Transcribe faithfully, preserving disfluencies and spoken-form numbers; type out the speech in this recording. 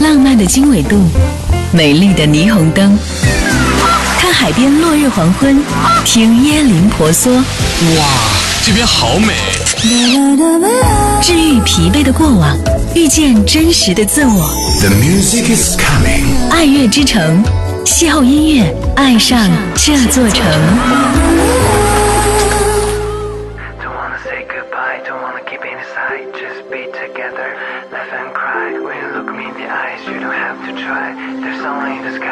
浪漫的经纬度，美丽的霓虹灯，看海边落日黄昏，听椰林婆娑。 哇，这边好美！ 治愈疲惫的过往，遇见真实的自我。 The music is coming。 爱乐之城，邂逅音乐，爱上这座城。 Don't wanna say goodbye, don't wanna keep it inside, just be together, laugh and cry. When you look me in the eyes, you don't have to try. There's only the sky.